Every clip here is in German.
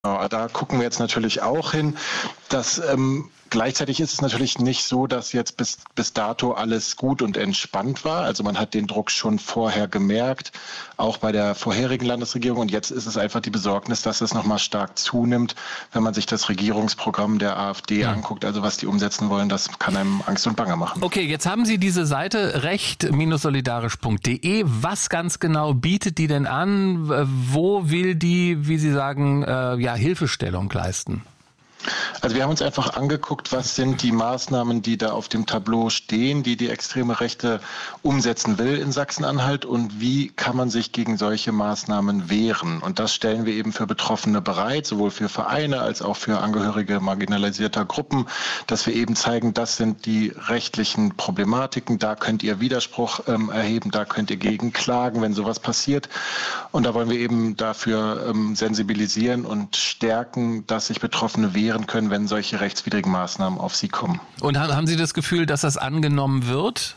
Da gucken wir jetzt natürlich auch hin, dass gleichzeitig ist es natürlich nicht so, dass jetzt bis dato alles gut und entspannt war. Also man hat den Druck schon vorher gemerkt, auch bei der vorherigen Landesregierung. Und jetzt ist es einfach die Besorgnis, dass es nochmal stark zunimmt, wenn man sich das Regierungsprogramm der AfD anguckt. Also was die umsetzen wollen, das kann einem Angst und Bange machen. Okay, jetzt haben Sie diese Seite recht-solidarisch.de. Was ganz genau bietet die denn an? Wo will die, wie Sie sagen, Hilfestellung leisten? Also wir haben uns einfach angeguckt, was sind die Maßnahmen, die da auf dem Tableau stehen, die extreme Rechte umsetzen will in Sachsen-Anhalt und wie kann man sich gegen solche Maßnahmen wehren. Und das stellen wir eben für Betroffene bereit, sowohl für Vereine als auch für Angehörige marginalisierter Gruppen, dass wir eben zeigen, das sind die rechtlichen Problematiken, da könnt ihr Widerspruch erheben, da könnt ihr gegen klagen, wenn sowas passiert. Und da wollen wir eben dafür sensibilisieren und stärken, dass sich Betroffene wehren können, wenn solche rechtswidrigen Maßnahmen auf sie kommen. Und haben Sie das Gefühl, dass das angenommen wird?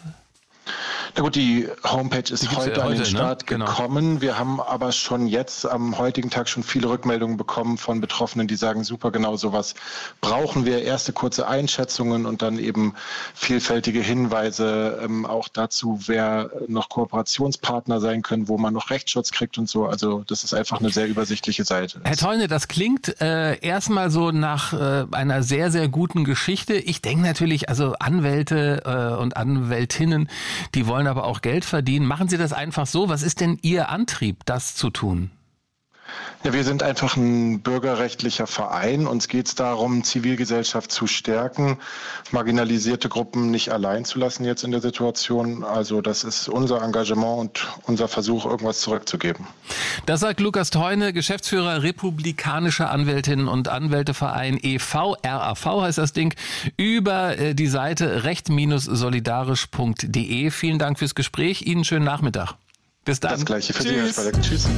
Na gut, die Homepage ist heute an den Start gekommen. Wir haben aber schon jetzt am heutigen Tag schon viele Rückmeldungen bekommen von Betroffenen, die sagen, super, genau sowas brauchen wir. Erste kurze Einschätzungen und dann eben vielfältige Hinweise auch dazu, wer noch Kooperationspartner sein können, wo man noch Rechtsschutz kriegt und so. Also das ist einfach eine sehr übersichtliche Seite. Herr Theune, das klingt erstmal so nach einer sehr, sehr guten Geschichte. Ich denke natürlich, also Anwälte und Anwältinnen, die wollen aber auch Geld verdienen. Machen Sie das einfach so? Was ist denn Ihr Antrieb, das zu tun? Ja, wir sind einfach ein bürgerrechtlicher Verein. Uns geht es darum, Zivilgesellschaft zu stärken, marginalisierte Gruppen nicht allein zu lassen jetzt in der Situation. Also das ist unser Engagement und unser Versuch, irgendwas zurückzugeben. Das sagt Lukas Theune, Geschäftsführer Republikanischer Anwältinnen und Anwälteverein e.V., RAV heißt das Ding, über die Seite recht-solidarisch.de. Vielen Dank fürs Gespräch. Ihnen schönen Nachmittag. Bis dann. Das Gleiche für Sie, Herr Spalleck. Tschüss.